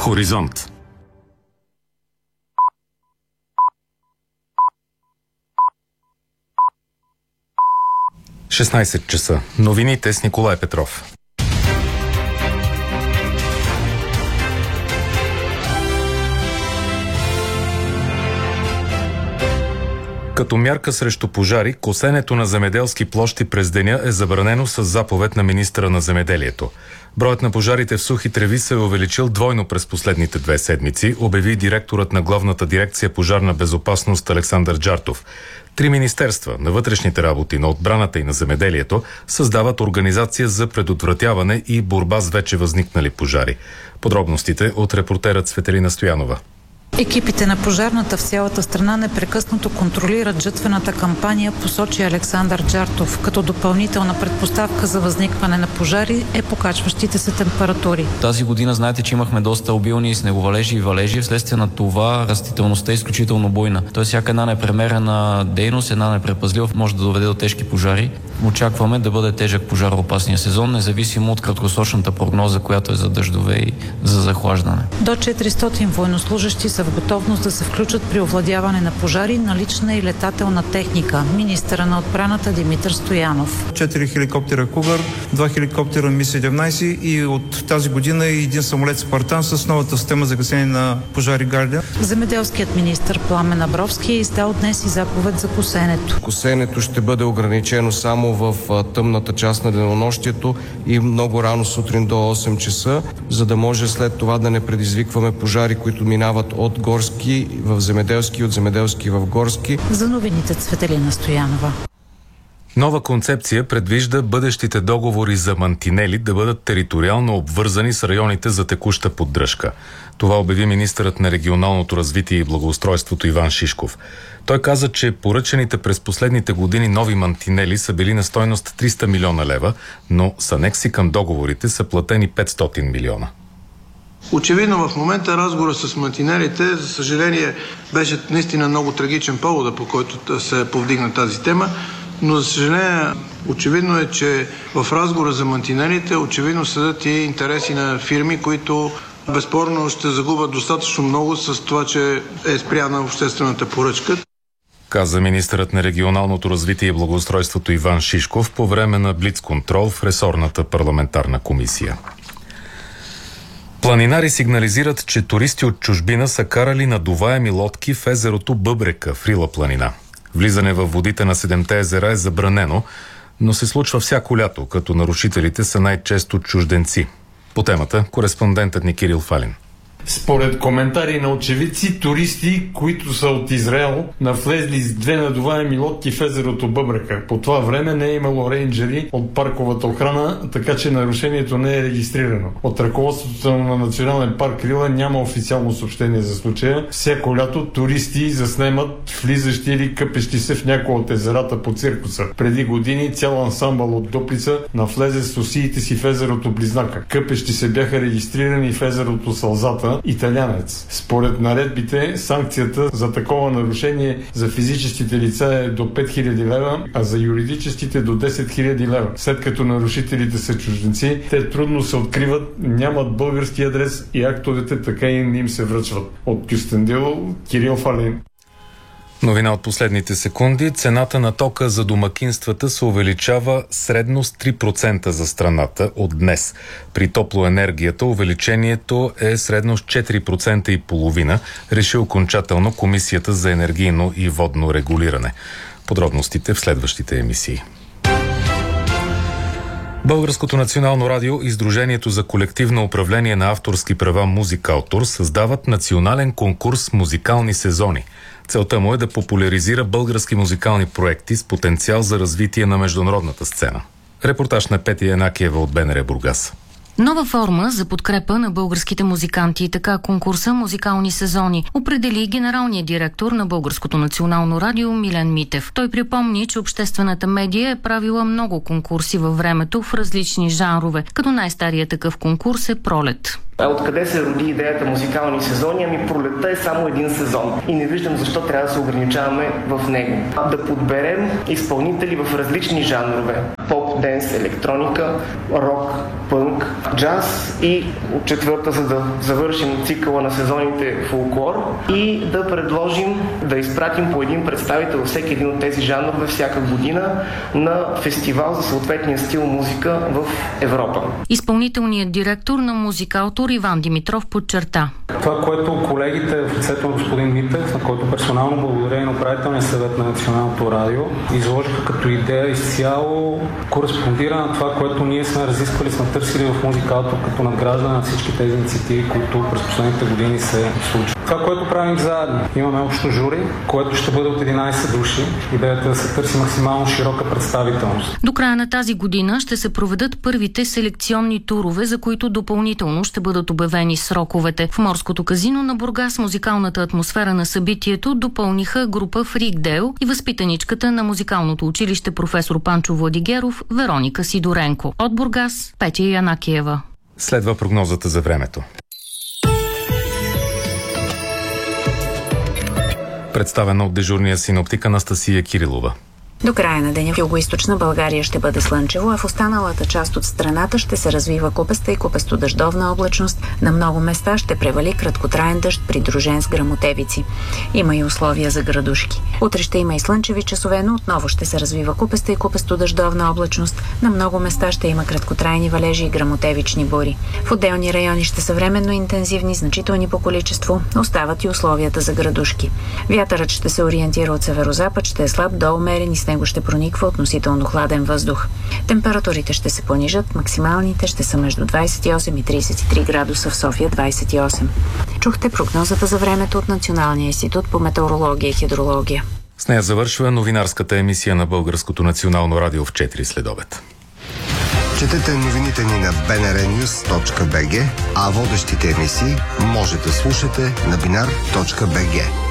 Хоризонт. – 16 часа. Новините с Николай Петров. Като мярка срещу пожари, косенето на земеделски площи през деня е забранено с заповед на министъра на земеделието. Броят на пожарите в сухи треви се е увеличил двойно през последните 2 седмици, обяви директорът на главната дирекция пожарна безопасност Александър Джартов. 3 министерства на вътрешните работи, на отбраната и на земеделието създават организация за предотвратяване и борба с вече възникнали пожари. Подробностите от репортера Цветелина Стоянова. Екипите на пожарната в цялата страна непрекъснато контролират жътвената кампания, посочи Александър Джартов, като допълнителна предпоставка за възникване на пожари е покачващите се температури. Тази година знаете, че имахме доста обилни снеговалежи и валежи, вследствие на това растителността е изключително буйна. Тоест всяка една непремерена дейност, една непрепазлива може да доведе до тежки пожари. Очакваме да бъде тежък пожароопасния сезон, независимо от краткосрочната прогноза, която е за дъждове и за захлаждане. До 400 военнослужащи са в готовност да се включат при овладяване на пожари, налична и летателна техника. Министъра на отбраната Димитър Стоянов. 4 хеликоптера Кугър, 2 хеликоптера Ми-17 и от тази година и един самолет Спартан с новата система за гасене на пожари Гардия. Земеделският министър Пламен Абровски е издал днес и заповед за косенето. Косенето ще бъде ограничено само в тъмната част на денонощието и много рано сутрин до 8 часа, за да може след това да не предизвикваме пожари, които минават от горски в земеделски, от земеделски в горски. За новините Цветелина Стоянова. Нова концепция предвижда бъдещите договори за мантинели да бъдат териториално обвързани с районите за текуща поддръжка. Това обяви министърът на регионалното развитие и благоустройството Иван Шишков. Той каза, че поръчаните през последните години нови мантинели са били на стойност 300 милиона лева, но с анекси към договорите са платени 500 милиона. Очевидно в момента разговора с мантинелите, за съжаление, беше наистина много трагичен повод, по който се повдигна тази тема, но за съжаление очевидно е, че в разговора за мантинелите очевидно седят и интереси на фирми, които безспорно ще загубят достатъчно много с това, че е спряна обществената поръчка. Каза министърът на регионалното развитие и благоустройството Иван Шишков по време на блицконтрол в ресорната парламентарна комисия. Планинари сигнализират, че туристи от чужбина са карали надуваеми лодки в езерото Бъбрека в Рила планина. Влизане във водите на 7-те езера е забранено, но се случва всяко лято, като нарушителите са най-често чужденци. По темата кореспондентът ни Кирил Фалин. Според коментари на очевидци, туристи, които са от Израел, навлезли с 2 надуваеми лодки в езерото Бъбрека. По това време не е имало рейнджери от парковата охрана, така че нарушението не е регистрирано. От ръководството на Национален парк Рила няма официално съобщение за случая. Всяко лято туристи заснемат влизащи или къпещи се в някои от езерата по циркуса. Преди години цял ансамбъл от Доплица навлезе с усиите си в езерото Близнака. Къпещи се бяха регистрирани в езерото Сълзата, италянец. Според наредбите, санкцията за такова нарушение за физическите лица е до 5000 лева, а за юридическите до 10 000 лева. След като нарушителите са чужденци, те трудно се откриват, нямат български адрес и актовете така и не им се връчват. От Кюстендил, Кирил Фалин. Новина от последните секунди. Цената на тока за домакинствата се увеличава средно с 3% за страната от днес. При топлоенергията увеличението е средно с 4,5%, реши окончателно Комисията за енергийно и водно регулиране. Подробностите в следващите емисии. Българското национално радио и Сдружението за колективно управление на авторски права Музикалтор създават национален конкурс «Музикални сезони». Целта му е да популяризира български музикални проекти с потенциал за развитие на международната сцена. Репортаж на Петя Янакиева от БНР Бургас. Нова форма за подкрепа на българските музиканти. Така конкурса «Музикални сезони» определи генералният директор на Българското национално радио Милен Митев. Той припомни, че обществената медия е правила много конкурси във времето в различни жанрове, като най-старият такъв конкурс е «Пролет». Откъде се роди идеята музикални сезони? Ами пролетта е само един сезон и не виждам защо трябва да се ограничаваме в него. Да подберем изпълнители в различни жанрове. Поп, денс, електроника, рок, пънк, джаз и от четвърта, за да завършим цикъла на сезоните, фолклор и да предложим да изпратим по един представител във всеки един от тези жанрове всяка година на фестивал за съответния стил музика в Европа. Изпълнителният директор на Музикалтор Иван Димитров подчерта. Това, което колегите в лицето на господин Митев, на който персонално благодаря и на управителния съвет на Националното радио, изложиха като идея изцяло кореспондира на това, което ние сме разисквали, сме търсили в Музикалтор като надграждане на всички тези инициативи, които през последните години се случват. Това, което правим заедно, имаме общо жури, което ще бъде от 11 души. Идеята е да се търси максимално широка представителност. До края на тази година ще се проведат първите селекционни турове, за които допълнително ще бъдат обявени сроковете. В Морското казино на Бургас музикалната атмосфера на събитието допълниха група Фрикдейл и възпитаничката на музикалното училище професор Панчо Владигеров Вероника Сидоренко. От Бургас Петя Янакиева. Следва прогнозата за времето. Представена от дежурния синоптик Анастасия Кирилова. До края на деня в югоизточна България ще бъде слънчево, а в останалата част от страната ще се развива купеста и купесто-дъждовна облачност. На много места ще превали краткотраен дъжд, придружен с гръмотевици. Има и условия за градушки. Утре ще има и слънчеви часове, но отново ще се развива купеста и купесто-дъждовна облачност. На много места ще има краткотрайни валежи и гръмотевични бури. В отделни райони ще са временно интензивни, значителни по количество. Остават и условията за градушки. Вятърът ще се ориентира от северозапад, ще е слаб до умерен и с него ще прониква относително хладен въздух. Температурите ще се понижат, максималните ще са между 28 и 33 градуса, в София 28. Чухте прогнозата за времето от Националния институт по метеорология и хидрология. С нея завършва новинарската емисия на Българското национално радио в 4 следобед. Четете новините ни на bnrnews.bg, а водещите емисии може да слушате на binar.bg.